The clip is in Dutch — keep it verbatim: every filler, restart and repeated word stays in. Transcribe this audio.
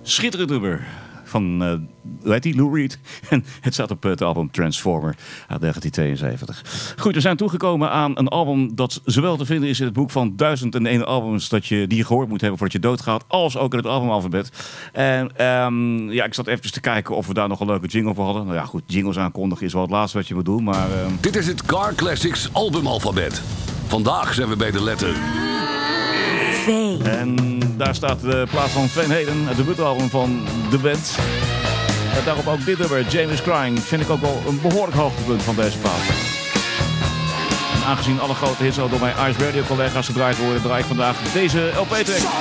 Schitterend nummer van, uh, hoe heet die, Lou Reed. En het staat op het album Transformer uit negentien tweeënzeventig. Goed, we zijn toegekomen aan een album dat zowel te vinden is in het boek van duizend en één albums dat je, die je gehoord moet hebben voordat je doodgaat, als ook in het albumalfabet. En um, ja, ik zat even te kijken of we daar nog een leuke jingle voor hadden. Nou ja, goed, jingles aankondigen is wel het laatste wat je moet doen, maar... Uh... Dit is het Car Classics albumalfabet. Vandaag zijn we bij de letter... V. En daar staat de plaats van Van Halen, het debuutalbum van de band. En daarop ook dit nummer, James Crying, vind ik ook wel een behoorlijk hoogtepunt van deze plaat. En aangezien alle grote hits al door mijn Ice Radio collega's gedraaid worden, draai ik vandaag deze L P-track.